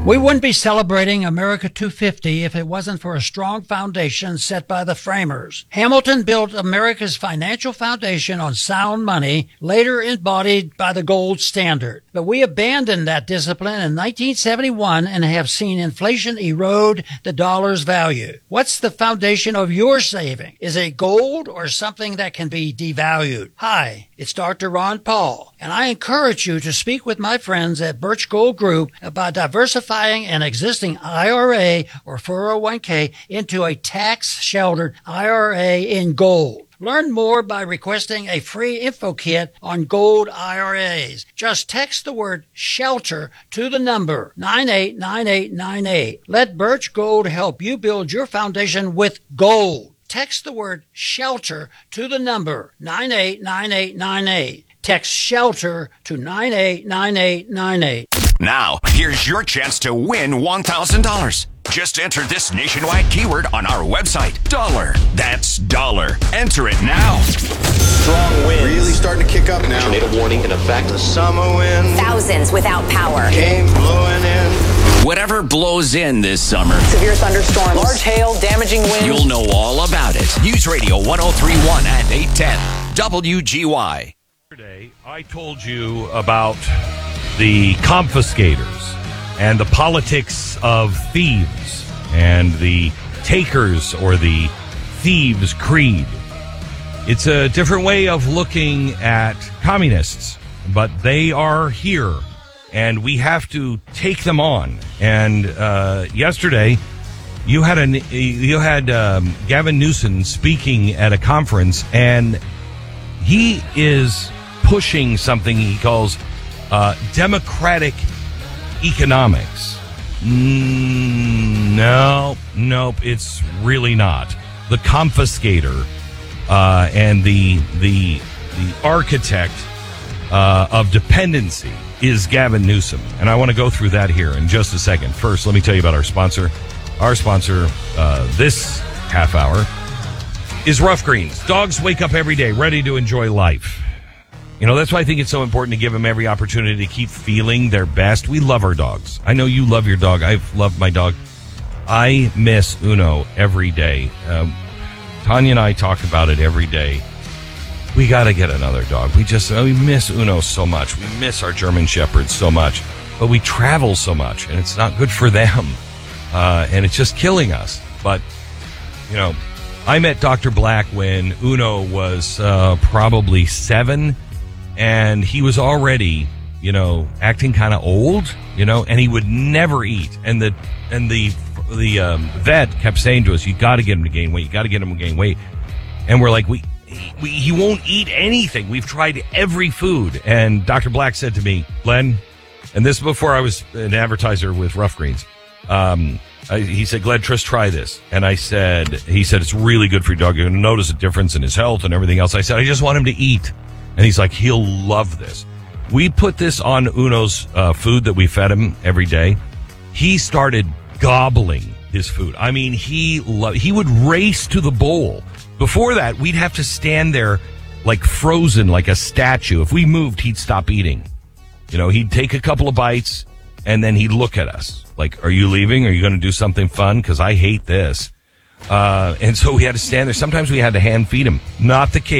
We wouldn't be celebrating America 250 if it wasn't for a strong foundation set by the framers. Hamilton built America's financial foundation on sound money, later embodied by the gold standard. But we abandoned that discipline in 1971 and have seen inflation erode the dollar's value. What's the foundation of your saving? Is it gold or something that can be devalued? Hi, it's Dr. Ron Paul, and I encourage you to speak with my friends at Birch Gold Group about diversifying an existing IRA or 401k into a tax-sheltered IRA in gold. Learn more by requesting a free info kit on gold IRAs. Just text the word SHELTER to the number 989898. Let Birch Gold help you build your foundation with gold. Text the word SHELTER to the number 989898. Text SHELTER to 989898. Now, here's your chance to win $1,000. Just enter this nationwide keyword on our website, dollar. That's dollar. Enter it now. Strong winds. Really starting to kick up now. Tornado warning in effect. The summer wind. Thousands without power. Came blowing in. Whatever blows in this summer, Severe thunderstorms. Large hail, damaging winds. you'll know all about it. News Radio 1031 and 810 WGY. Yesterday, I told you about the confiscators and the politics of thieves and the takers or the thieves' creed. It's a different way of looking at communists, but they are here, and we have to take them on. And yesterday, you had Gavin Newsom speaking at a conference, and he is pushing something he calls democratic economics. Nope, it's really not. The confiscator and the architect of dependency is Gavin Newsom. And I want to go through that here in just a second. First, let me tell you about our sponsor. Our sponsor this half hour is Rough Greens. Dogs wake up every day ready to enjoy life. You know, that's why I think it's so important to give them every opportunity to keep feeling their best. We love our dogs. I know you love your dog. I've loved my dog. I miss Uno every day. Tanya and I talk about it every day. We got to get another dog. We miss Uno so much. We miss our German Shepherds so much. But we travel so much, and it's not good for them. And it's just killing us. But, you know, I met Dr. Black when Uno was probably 7. And he was already, you know, acting kind of old, you know, and he would never eat. And the vet kept saying to us, "You got to get him to gain weight. You got to get him to gain weight." And we're like, he won't eat anything. We've tried every food. And Dr. Black said to me, "Glenn," and this is before I was an advertiser with Rough Greens. He said, "Glenn, just try this." And he said, "It's really good for your dog. You're going to notice a difference in his health and everything else." I said, "I just want him to eat." And he's like, he'll love this. We put this on Uno's food that we fed him every day. He started gobbling his food. I mean, he would race to the bowl. Before that, we'd have to stand there like frozen, like a statue. If we moved, he'd stop eating. You know, he'd take a couple of bites, and then he'd look at us like, "Are you leaving? Are you going to do something fun? Because I hate this." And so we had to stand there. Sometimes we had to hand feed him. Not the case.